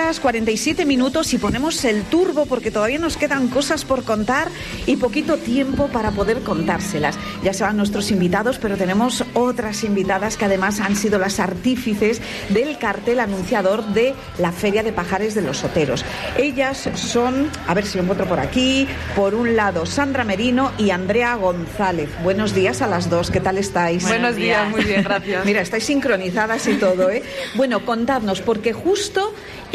2:47 y ponemos el turbo porque todavía nos quedan cosas por contar y poquito tiempo para poder contárselas. Ya se van nuestros invitados, pero tenemos otras invitadas que además han sido las artífices del cartel anunciador de la Feria de Pajares de los Oteros. Ellas son, a ver si lo encuentro por aquí, por un lado Sandra Merino y Andrea González. Buenos días a las dos, ¿qué tal estáis? Buenos días, muy bien, gracias. Mira, estáis sincronizadas y todo, ¿eh? Bueno, contadnos, porque justo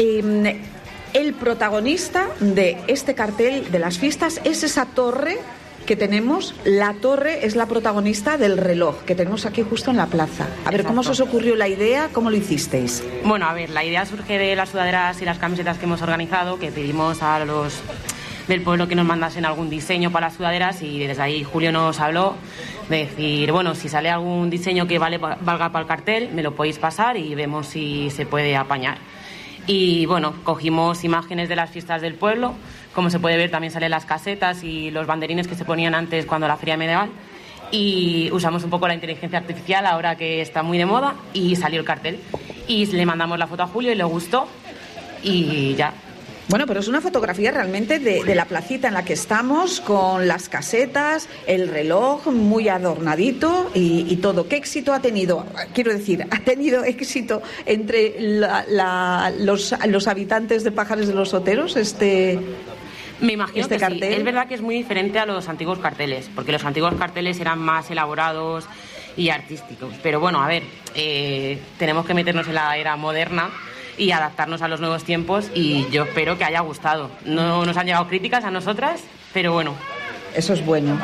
el protagonista de este cartel de las fiestas es esa torre que tenemos. La torre es la protagonista del reloj que tenemos aquí justo en la plaza. A ver, ¿cómo se os ocurrió la idea? ¿Cómo lo hicisteis? Bueno, a ver, la idea surge de las sudaderas y las camisetas que hemos organizado, que pedimos a los del pueblo que nos mandasen algún diseño para las sudaderas, y desde ahí Julio nos habló de decir, bueno, si sale algún diseño que valga para el cartel, me lo podéis pasar y vemos si se puede apañar. Y bueno, cogimos imágenes de las fiestas del pueblo, como se puede ver también salen las casetas y los banderines que se ponían antes cuando la feria medieval, y usamos un poco la inteligencia artificial ahora que está muy de moda y salió el cartel. Y le mandamos la foto a Julio y le gustó y ya. Bueno, pero es una fotografía realmente de la placita en la que estamos, con las casetas, el reloj muy adornadito y todo. ¿Qué éxito ha tenido? Quiero decir, ¿ha tenido éxito entre los habitantes de Pajares de los Oteros Me imagino que cartel? Sí. Es verdad que es muy diferente a los antiguos carteles, porque los antiguos carteles eran más elaborados y artísticos. Pero bueno, a ver, tenemos que meternos en la era moderna y adaptarnos a los nuevos tiempos, y yo espero que haya gustado. No nos han llegado críticas a nosotras, pero bueno. Eso es bueno.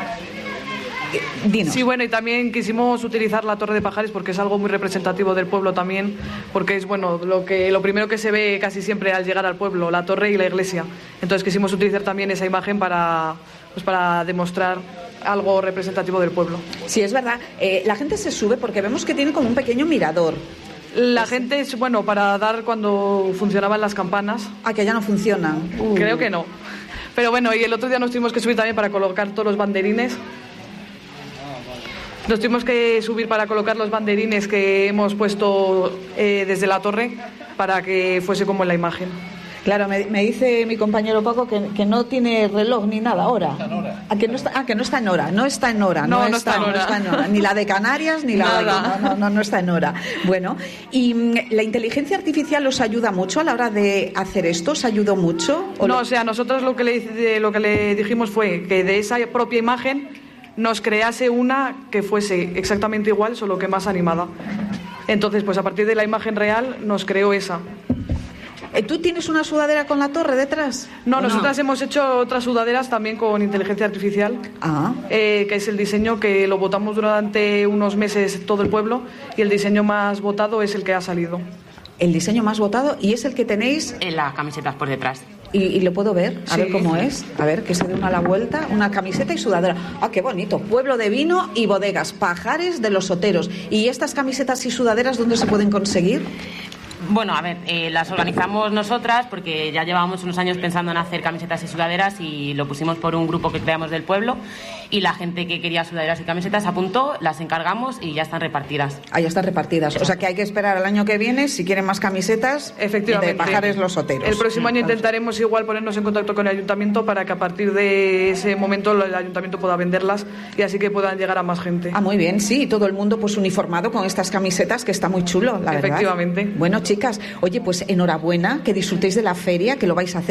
Dinos. Sí, bueno, y también quisimos utilizar la Torre de Pajares porque es algo muy representativo del pueblo también, porque es bueno lo primero que se ve casi siempre al llegar al pueblo, la torre y la iglesia. Entonces quisimos utilizar también esa imagen para demostrar algo representativo del pueblo. Sí, es verdad. La gente se sube porque vemos que tiene como un pequeño mirador. La gente es bueno para dar cuando funcionaban las campanas. Ah, que ya no funcionan. Creo que no. Pero bueno, y el otro día nos tuvimos que subir también para colocar todos los banderines. Nos tuvimos que subir para colocar los banderines que hemos puesto desde la torre para que fuese como en la imagen. Claro, me dice mi compañero Paco que no tiene reloj ni nada ahora. Que no está en hora. No está en hora. No está en hora. Ni la de Canarias ni la de aquí. No está en hora. Bueno, ¿y la inteligencia artificial os ayuda mucho a la hora de hacer esto? ¿Os ayudó mucho? O sea, nosotros lo que le dijimos fue que de esa propia imagen nos crease una que fuese exactamente igual, solo que más animada. Entonces, pues a partir de la imagen real nos creó esa. ¿Tú tienes una sudadera con la torre detrás? No, nosotras hemos hecho otras sudaderas también con inteligencia artificial, que es el diseño que lo votamos durante unos meses todo el pueblo, y el diseño más votado es el que ha salido. El diseño más votado, y es el que tenéis en las camisetas por detrás. ¿Y lo puedo ver? A sí. ver cómo es. A ver, que se dé una a la vuelta. Una camiseta y sudadera. ¡Ah, qué bonito! Pueblo de vino y bodegas. Pajares de los Oteros. ¿Y estas camisetas y sudaderas dónde se pueden conseguir? Bueno, a ver, las organizamos nosotras porque ya llevábamos unos años pensando en hacer camisetas y sudaderas, y lo pusimos por un grupo que creamos del pueblo, y la gente que quería sudaderas y camisetas apuntó, las encargamos y ya están repartidas. Ah, ya están repartidas. O sea que hay que esperar al año que viene si quieren más camisetas. Efectivamente. De Pajares los Oteros. El próximo año intentaremos igual ponernos en contacto con el ayuntamiento para que a partir de ese momento el ayuntamiento pueda venderlas y así que puedan llegar a más gente. Ah, muy bien, sí, todo el mundo pues uniformado con estas camisetas, que está muy chulo, la verdad. Efectivamente. Bueno, chicas, oye, pues enhorabuena, que disfrutéis de la feria, que lo vais a hacer